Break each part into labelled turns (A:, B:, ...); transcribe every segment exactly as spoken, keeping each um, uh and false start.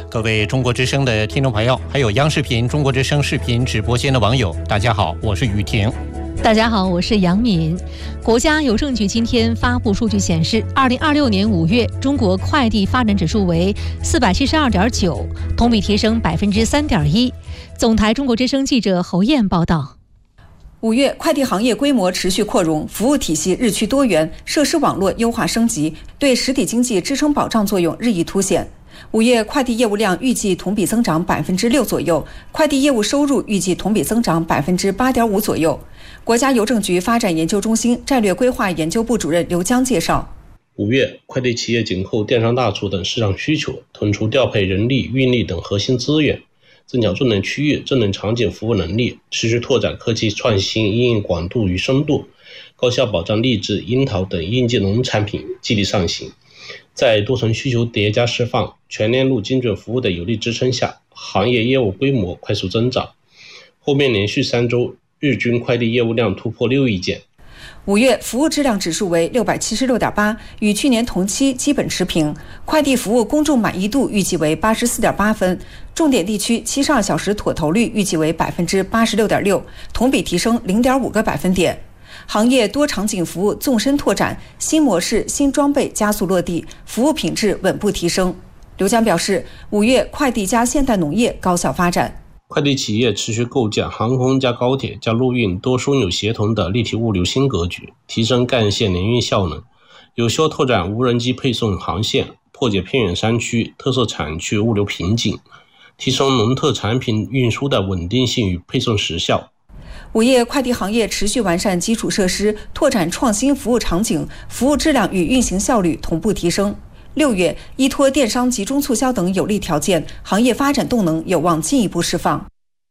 A: 各位中国之声的听众朋友，还有央视频中国之声视频直播间的网友，大家好，我是雨婷。
B: 大家好，我是杨敏。国家邮政局今天发布数据显示，二零二六年五月，中国快递发展指数为四百七十二点九，同比提升百分之三点一。总台中国之声记者侯燕报道。
C: 五月，快递行业规模持续扩容，服务体系日趋多元，设施网络优化升级，对实体经济支撑保障作用日益凸显。五月快递业务量预计同比增长百分之六左右，快递业务收入预计同比增长百分之八点五左右。国家邮政局发展研究中心战略规划研究部主任刘江介绍，
D: 五月，快递企业紧扣电商大促等市场需求，腾出调配人力、运力等核心资源，增强智能区域、智能场景服务能力，持续拓展科技创新应用广度与深度，高效保障荔枝、樱桃等应季农产品激励上行。在多层需求叠加释放、全链路精准服务的有力支撑下，行业业务规模快速增长。后面连续三周，日均快递业务量突破六亿件。
C: 五月服务质量指数为六百七十六点八，与去年同期基本持平。快递服务公众满意度预计为八十四点八分，重点地区七十二小时妥投率预计为百分之八十六点六，同比提升零点五个百分点。行业多场景服务纵深拓展，新模式、新装备加速落地，服务品质稳步提升。刘江表示，五月快递加现代农业高效发展。
D: 快递企业持续构建航空加高铁加陆运多枢纽协同的立体物流新格局，提升干线联运效能，有效拓展无人机配送航线，破解偏远山区、特色产区物流瓶颈，提升农特产品运输的稳定性与配送时效。
C: 五月快递行业持续完善基础设施，拓展创新服务场景，服务质量与运行效率同步提升。六月，依托电商集中促销等有利条件，行业发展动能有望进一步释放。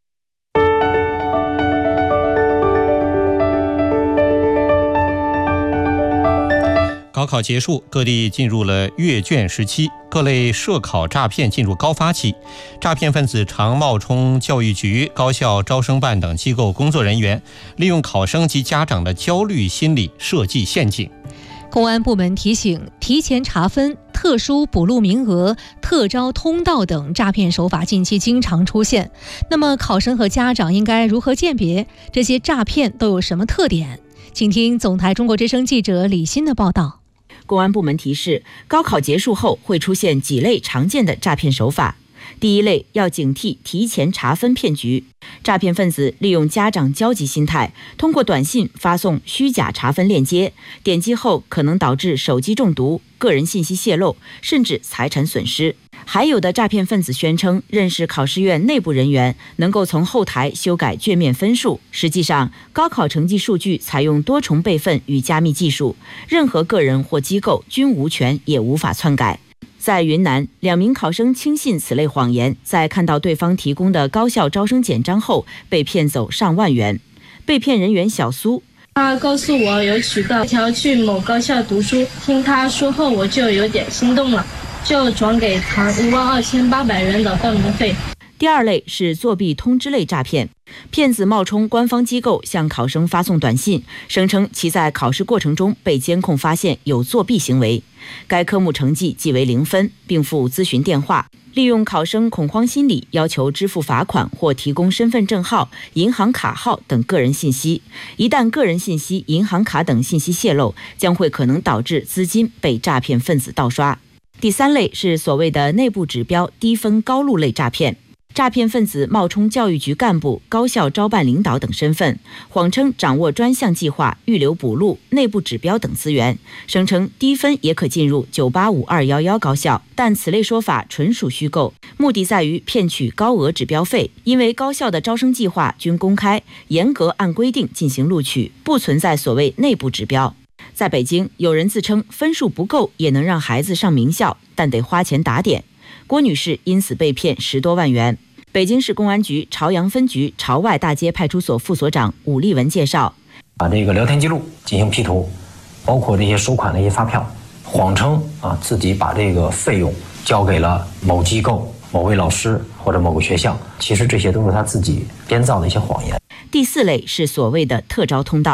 A: 高考结束，各地进入了阅卷时期，各类涉考诈骗进入高发期。诈骗分子常冒充教育局、高校招生办等机构工作人员，利用考生及家长的焦虑心理设计陷阱。
B: 公安部门提醒，提前查分、特殊补录名额、特招通道等诈骗手法近期经常出现。那么，考生和家长应该如何鉴别这些诈骗都有什么特点？请听总台中国之声记者李欣的报道。
E: 公安部门提示，高考结束后会出现几类常见的诈骗手法。第一类，要警惕提前查分骗局。诈骗分子利用家长焦急心态，通过短信发送虚假查分链接，点击后可能导致手机中毒、个人信息泄露，甚至财产损失。还有的诈骗分子宣称认识考试院内部人员，能够从后台修改卷面分数。实际上，高考成绩数据采用多重备份与加密技术，任何个人或机构均无权也无法篡改。在云南，两名考生轻信此类谎言，在看到对方提供的高校招生简章后，被骗走上万元。被骗人员小苏，
F: 他告诉我有渠道条去某高校读书，听他说后我就有点心动了，就转给他一万二千八百元的报名费。
E: 第二类是作弊通知类诈骗，骗子冒充官方机构向考生发送短信，声称其在考试过程中被监控发现有作弊行为，该科目成绩即为零分，并附咨询电话，利用考生恐慌心理，要求支付罚款或提供身份证号、银行卡号等个人信息。一旦个人信息、银行卡等信息泄露，将会可能导致资金被诈骗分子盗刷。第三类是所谓的内部指标低分高录类诈骗。诈骗分子冒充教育局干部、高校招办领导等身份，谎称掌握专项计划、预留补录、内部指标等资源，声称低分也可进入九八五二一一高校，但此类说法纯属虚构，目的在于骗取高额指标费。因为高校的招生计划均公开，严格按规定进行录取，不存在所谓内部指标。在北京，有人自称分数不够也能让孩子上名校，但得花钱打点。郭女士因此被骗十多万元。北京市公安局朝阳分局朝外大街派出所副所长武立文介绍，
G: 把这个聊天记录进行 P 图，包括这些收款的一些发票，谎称啊自己把这个费用交给了某机构、某位老师或者某个学校，其实这些都是他自己编造的一些谎言。
E: 第四类是所谓的特招通道。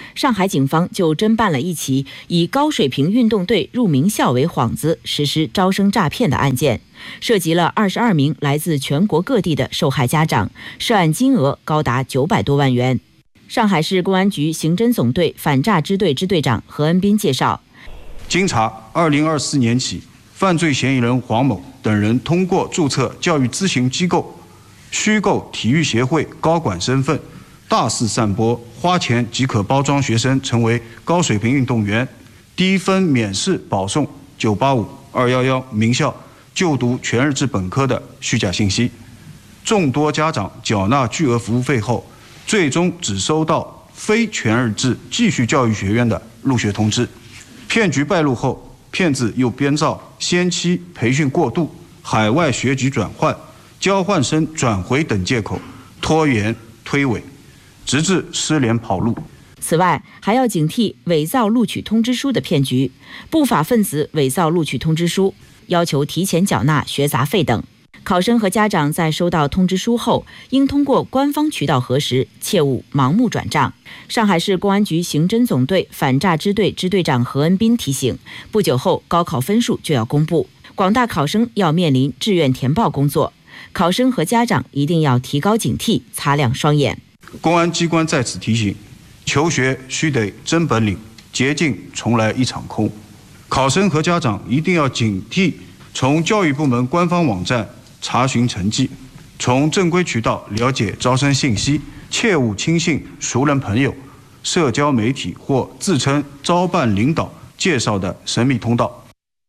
E: 上海警方就侦办了一起以高水平运动队入名校为幌子实施招生诈骗的案件，涉及了二十二名来自全国各地的受害家长，涉案金额高达九百多万元。上海市公安局刑侦总队反诈支队支队长何恩斌介绍，
H: 经查，二零二四年起，犯罪嫌疑人黄某等人通过注册教育咨询机构、虚构体育协会高管身份，大肆散播花钱即可包装学生成为高水平运动员、低分免试保送九八五、二一一名校就读全日制本科的虚假信息。众多家长缴纳巨额服务费后，最终只收到非全日制继续教育学院的入学通知。骗局败露后，骗子又编造先期培训过度、海外学籍转换、交换生转回等借口，拖延推诿，直至失联跑路。
E: 此外，还要警惕伪造录取通知书的骗局。不法分子伪造录取通知书，要求提前缴纳学杂费等。考生和家长在收到通知书后，应通过官方渠道核实，切勿盲目转账。上海市公安局刑侦总队反诈支队支队长何恩斌提醒，不久后高考分数就要公布，广大考生要面临志愿填报工作，考生和家长一定要提高警惕，擦亮双眼。
H: 公安机关在此提醒，求学须得真本领，捷径从来一场空。考生和家长一定要警惕，从教育部门官方网站查询成绩，从正规渠道了解招生信息，切勿轻信熟人朋友、社交媒体或自称招办领导介绍的神秘通道。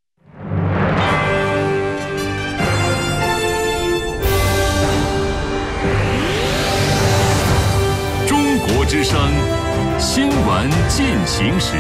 I: 中国之声新闻进行时。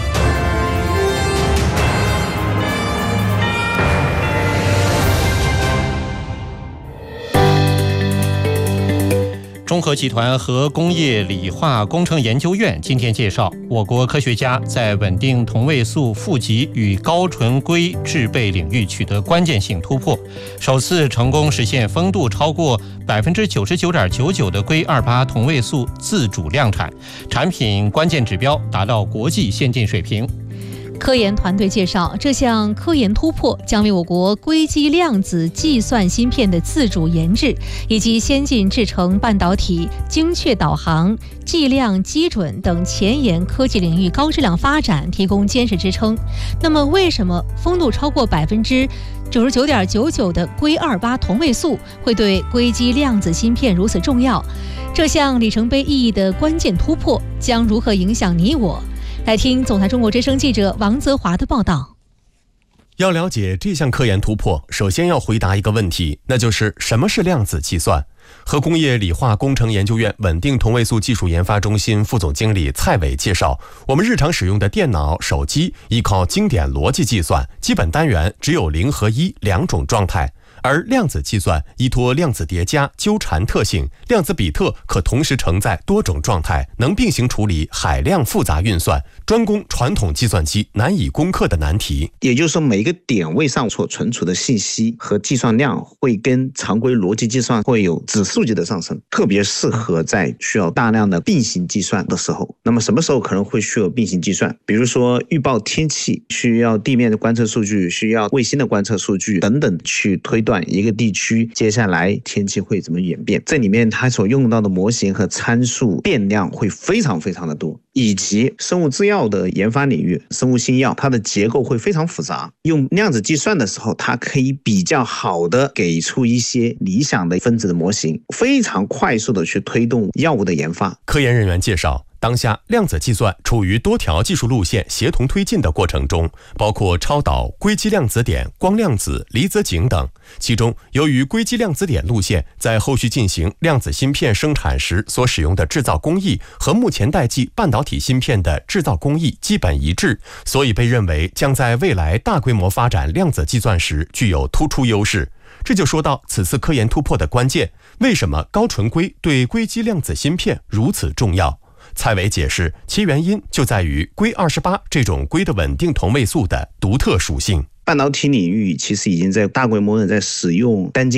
A: 中核集团和工业理化工程研究院今天介绍，我国科学家在稳定同位素负极与高纯硅制备领域取得关键性突破，首次成功实现风度超过百分之九十九点九九的硅二八同位素自主量产，产品关键指标达到国际先进水平。
B: 科研团队介绍，这项科研突破将为我国硅基量子计算芯片的自主研制以及先进制程半导体、精确导航、计量基准等前沿科技领域高质量发展提供坚实支撑。那么，为什么风度超过百分之九十九点九九的硅二八同位素会对硅基量子芯片如此重要？这项里程碑意义的关键突破将如何影响你我？来听总台中国之声记者王泽华的报道。
J: 要了解这项科研突破，首先要回答一个问题，那就是什么是量子计算？和工业理化工程研究院稳定同位素技术研发中心副总经理蔡伟介绍，我们日常使用的电脑、手机依靠经典逻辑计算，基本单元只有零和一两种状态。而量子计算依托量子叠加、纠缠特性，量子比特可同时承载多种状态，能并行处理海量复杂运算，专攻传统计算机难以攻克的难题。
K: 也就是说，每一个点位上所存储的信息和计算量会跟常规逻辑计算会有指数级的上升，特别适合在需要大量的并行计算的时候。那么什么时候可能会需要并行计算？比如说预报天气，需要地面的观测数据，需要卫星的观测数据等等，去推断一个地区接下来天气会怎么演变。这里面它所用到的模型和参数变量会非常非常的多，以及生物制药的研发领域，生物新药它的结构会非常复杂，用量子计算的时候，它可以比较好的给出一些理想的分子的模型，非常快速的去推动药物的研发。
J: 科研人员介绍，当下量子计算处于多条技术路线协同推进的过程中，包括超导、硅基量子点、光量子、离子井等。其中，由于硅基量子点路线在后续进行量子芯片生产时所使用的制造工艺和目前代际半导体芯片的制造工艺基本一致，所以被认为将在未来大规模发展量子计算时具有突出优势。这就说到此次科研突破的关键，为什么高纯硅对硅基量子芯片如此重要？蔡伟解释，其原因就在于硅二十八这种硅的稳定同位素的独特属性。
K: 半导体领域其实已经在大规模的在使用单晶硅，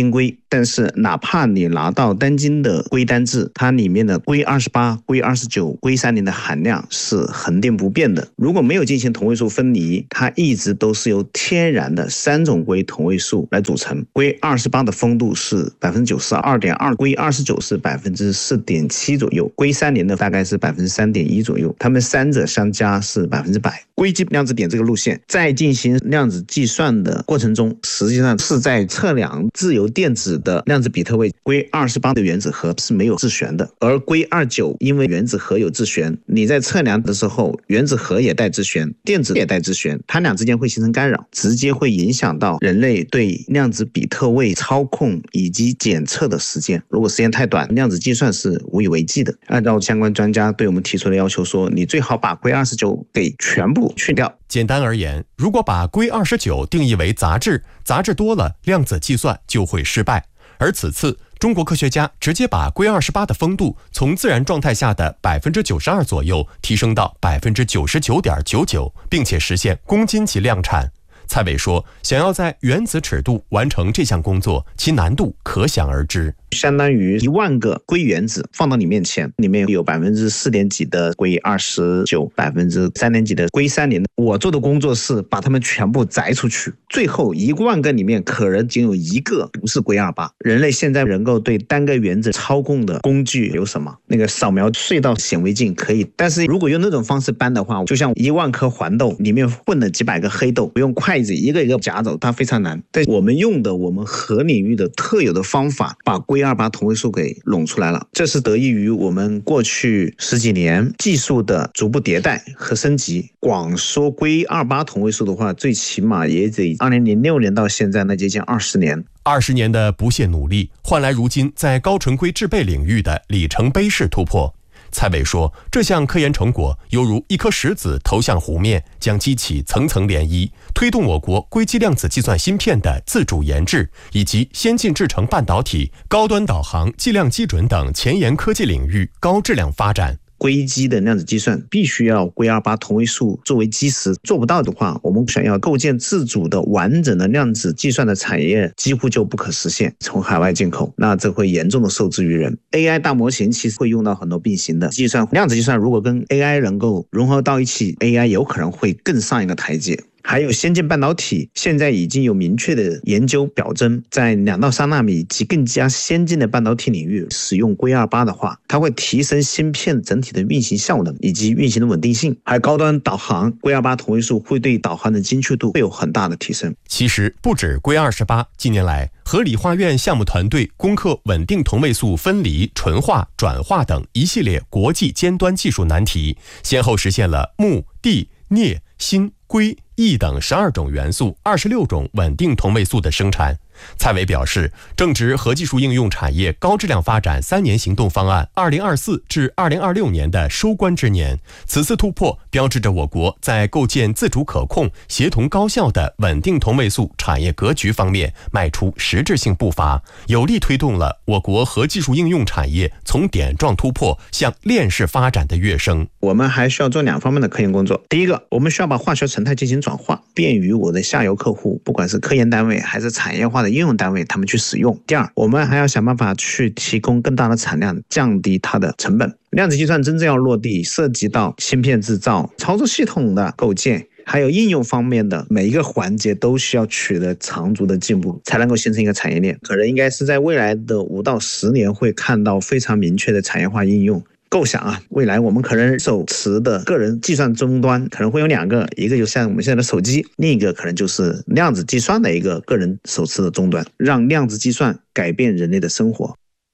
K: 但是哪怕你拿到当今的硅单制，它里面的硅二十八、硅二十九、硅三零的含量是恒定不变的。如果没有进行同位素分离，它一直都是由天然的三种硅同位素来组成。硅二十八的丰度是 百分之九十二点二， 硅二十九是 百分之四点七 左右，硅三零的大概是 百分之三点一 左右，它们三者相加是百分之百。硅基量子点这个路线在进行量子计算的过程中，实际上是在测量自由电子的量子比特位。硅二十八的原子核是没有自旋的，而硅二十九因为原子核有自旋，你在测量的时候原子核也带自旋，电子也带自旋，它俩之间会形成干扰，直接会影响到人类对量子比特位操控以及检测的时间。如果时间太短，量子计算是无以为继的。按照相关专家对我们提出的要求说，你最好把硅二十九给全部去掉。
J: 简单而言，如果把硅二十九定义为杂质，杂质多了，量子计算就会失败。而此次中国科学家直接把硅二十八的丰度从自然状态下的 百分之九十二 左右提升到 百分之九十九点九九， 并且实现公斤级量产。蔡伟说，想要在原子尺度完成这项工作，其难度可想而知。
K: 相当于一万个硅原子放到你面前，里面有百分之四点几的硅二十九，百分之三点几的硅三零。我做的工作是把它们全部摘出去，最后一万个里面可能仅有一个不是硅二十八。人类现在能够对单个原子操控的工具有什么？那个扫描隧道显微镜可以，但是如果用那种方式搬的话，就像一万颗黄豆里面混了几百个黑豆，用筷子一个一个夹走，它非常难。但我们用的我们核领域的特有的方法，把硅二十八同位素给拢出来了，这是得益于我们过去十几年技术的逐步迭代和升级。光说硅二十八同位素的话，最起码也得二零零六年到现在，那接近二十年。
J: 二十年的不懈努力，换来如今在高纯硅制备领域的里程碑式突破。蔡伟说，这项科研成果犹如一颗石子投向湖面，将激起层层涟漪，推动我国硅基量子计算芯片的自主研制，以及先进制程半导体、高端导航、计量基准等前沿科技领域高质量发展。
K: 硅基的量子计算必须要硅二十八同位素作为基石，做不到的话，我们想要构建自主的完整的量子计算的产业几乎就不可实现，从海外进口，那这会严重的受制于人。 A I 大模型其实会用到很多并行的计算，量子计算如果跟 A I 能够融合到一起， A I 有可能会更上一个台阶。还有先进半导体，现在已经有明确的研究表征，在两到三纳米及更加先进的半导体领域使用硅二十八的话，它会提升芯片整体的运行效能以及运行的稳定性。还有高端导航，硅二十八同位素会对导航的精确度会有很大的提升。
J: 其实不止硅二十八，近年来和理化院项目团队攻克稳定同位素分离、纯化、转化等一系列国际尖端技术难题，先后实现了钼、锑、镍、锌、硅、铱等十二种元素、二十六种稳定同位素的生产。蔡伟表示，正值核技术应用产业高质量发展三年行动方案二零二四至二零二六年的收官之年，此次突破标志着我国在构建自主可控、协同高效的稳定同位素产业格局方面迈出实质性步伐，有力推动了我国核技术应用产业从点状突破向链式发展的跃升。
K: 我们还需要做两方面的科研工作。第一个，我们需要把化学成态进行转化，便于我的下游客户，不管是科研单位还是产业化的应用单位，他们去使用。第二，我们还要想办法去提供更大的产量，降低它的成本。量子计算真正要落地，涉及到芯片制造、操作系统的构建，还有应用方面的每一个环节都需要取得长足的进步，才能够形成一个产业链。可能应该是在未来的五到十年会看到非常明确的产业化应用。构想啊，未来我们可能手持的个人计算终端可能会有两个，一个就像我们现在的手机，另一个可能就是量子计算的一个个人手持的终端，让量子计算改变人类的生活。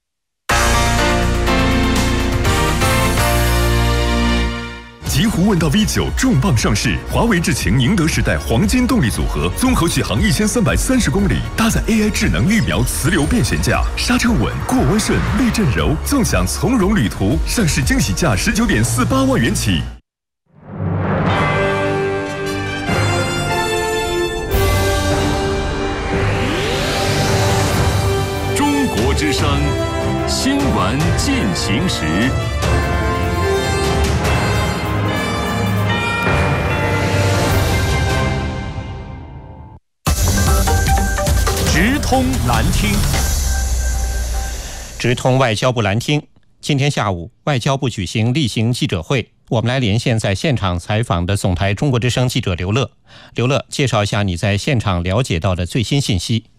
I: 极狐问道 V 九 重磅上市，华为智擎宁德时代黄金动力组合，综合续航一千三百三十公里，搭载 A I 智能预瞄磁流变悬架，刹车稳，过弯顺，避震柔，纵享从容旅途。上市惊喜价十九点四八万元起。 中国之声新闻进行时。直通难听，
A: 直通外交部兰厅，今天下午外交部举行例行记者会，我们来连线在现场采访的总台中国之声记者刘乐。刘乐，介绍一下你在现场了解到的最新信息。